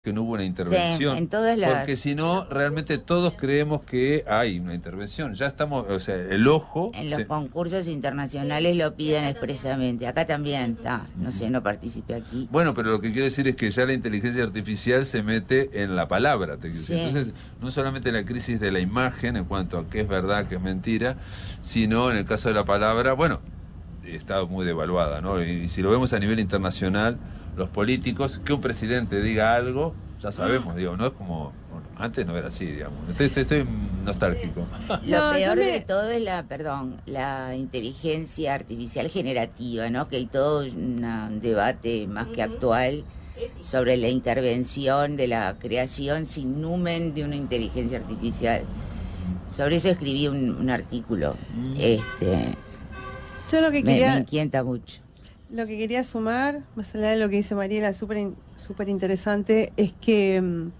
que no hubo una intervención, en todas las... porque si no, realmente todos creemos que hay una intervención. Ya estamos, o sea, el ojo... En los concursos internacionales lo piden expresamente. Acá también está, no sé, no participé aquí. Bueno, pero lo que quiero decir es que ya la inteligencia artificial se mete en la palabra. Sí. Entonces, no solamente la crisis de la imagen en cuanto a qué es verdad, qué es mentira, sino en el caso de la palabra, bueno, está muy devaluada, ¿no? Y si lo vemos a nivel internacional, los políticos, que un presidente diga algo, ya sabemos, digo, no es como... Bueno, antes no era así, digamos. Estoy nostálgico. Lo peor de todo es la inteligencia artificial generativa, ¿no? Que hay todo un debate más que actual sobre la intervención de la creación sin numen de una inteligencia artificial. Sobre eso escribí un artículo. Yo lo que quería... Me inquieta mucho. Lo que quería sumar, más allá de lo que dice Mariela, súper interesante, es que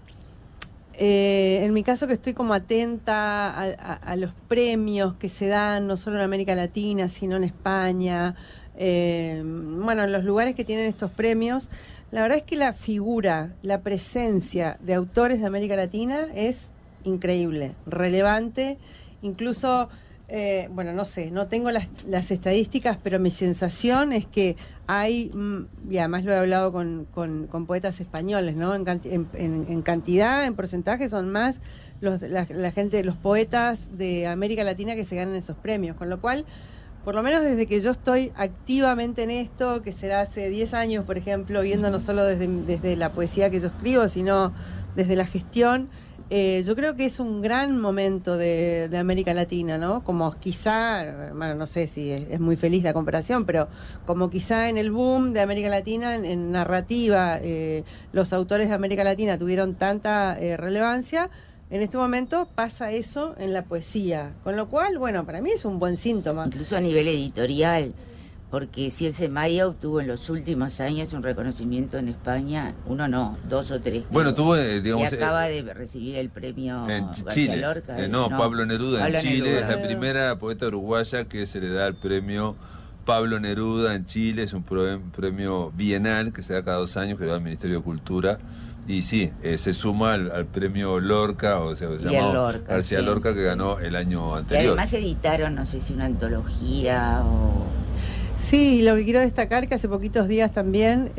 en mi caso que estoy como atenta a los premios que se dan, no solo en América Latina, sino en España, bueno, en los lugares que tienen estos premios, la verdad es que la figura, la presencia de autores de América Latina es increíble, relevante, incluso... bueno, no sé, no tengo las estadísticas, pero mi sensación es que hay, y además lo he hablado con poetas españoles, ¿no? En cantidad, en porcentaje, son más la gente, los poetas de América Latina que se ganan esos premios, con lo cual, por lo menos desde que yo estoy activamente en esto, que será hace 10 años, por ejemplo, viendo no solo desde la poesía que yo escribo, sino desde la gestión, yo creo que es un gran momento de América Latina, ¿no? Como quizá, bueno, no sé si es muy feliz la comparación, pero como quizá en el boom de América Latina, en narrativa, los autores de América Latina tuvieron tanta relevancia, en este momento pasa eso en la poesía, con lo cual, bueno, para mí es un buen síntoma. Incluso a nivel editorial, porque Circe Maya obtuvo en los últimos años un reconocimiento en España, uno no, 2 o 3. Bueno, tuvo, digamos... Y acaba de recibir el premio en García Chile. Lorca. Pablo Neruda Pablo en Chile. Neruda. Es la primera poeta uruguaya que se le da el premio Pablo Neruda en Chile. Es un premio bienal que se da cada 2 años, que da el Ministerio de Cultura. Y sí, se suma al premio Lorca, o sea, se llama Lorca, García sí. Lorca, que ganó el año Y anterior. además editaron, no sé si una antología o... Sí, lo que quiero destacar que hace poquitos días también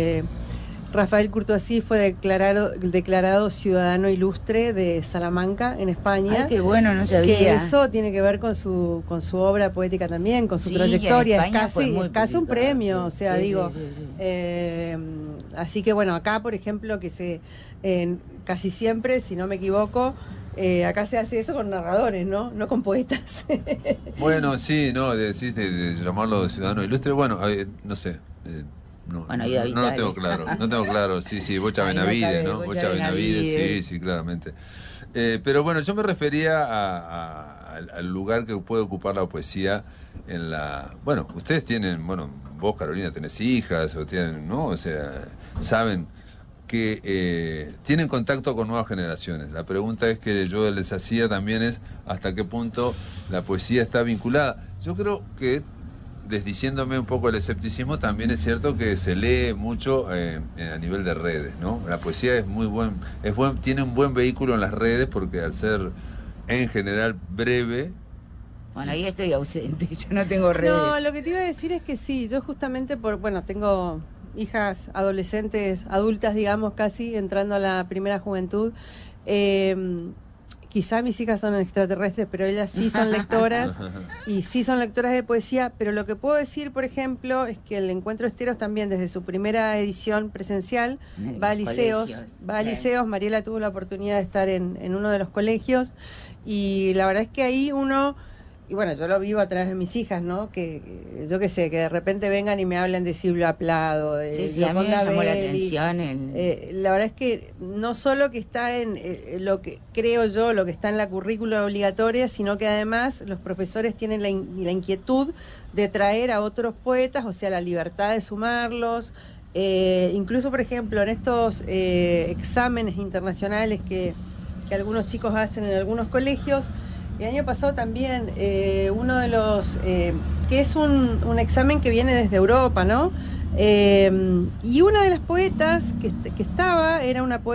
Rafael Courtoisí fue declarado ciudadano ilustre de Salamanca, en España. Ay, qué bueno, no sabía. Que eso tiene que ver con su obra poética también, con su trayectoria. Es casi un premio, o sea, digo. Así que bueno, acá, por ejemplo, que casi siempre, si no me equivoco, acá se hace eso con narradores, ¿no? No con poetas. Bueno, sí, no, decís de llamarlo de ciudadano ilustre, bueno, no sé. No lo tengo claro, sí, Bocha Benavides, ¿no? Bocha Benavides, sí, claramente. Pero bueno, yo me refería al lugar que puede ocupar la poesía en la... Bueno, ustedes tienen, bueno, vos, Carolina, tenés hijas, o tienen, ¿no? O sea, saben que tienen contacto con nuevas generaciones. La pregunta es que yo les hacía también es hasta qué punto la poesía está vinculada. Yo creo que, desdiciéndome un poco el escepticismo, también es cierto que se lee mucho a nivel de redes, ¿no? La poesía es tiene un buen vehículo en las redes porque al ser en general breve... Bueno, ahí estoy ausente, yo no tengo redes. No, lo que te iba a decir es que sí, yo justamente tengo hijas adolescentes, adultas, digamos, casi entrando a la primera juventud. Quizá mis hijas son extraterrestres, pero ellas sí son lectoras y sí son lectoras de poesía, pero lo que puedo decir, por ejemplo, es que el Encuentro Esteros también desde su primera edición presencial va a liceos, Mariela tuvo la oportunidad de estar en uno de los colegios y la verdad es que ahí uno... Y bueno, yo lo vivo a través de mis hijas, ¿no? Que yo qué sé, que de repente vengan y me hablan de Silvia Plado, de Sí, a mí me llamó la atención. La verdad es que no solo que está en lo que creo yo, lo que está en la currícula obligatoria, sino que además los profesores tienen la inquietud de traer a otros poetas, o sea, la libertad de sumarlos. Incluso, por ejemplo, en estos exámenes internacionales que algunos chicos hacen en algunos colegios, el año pasado también uno de los, que es un examen que viene desde Europa, ¿no? Y una de las poetas que estaba era una poeta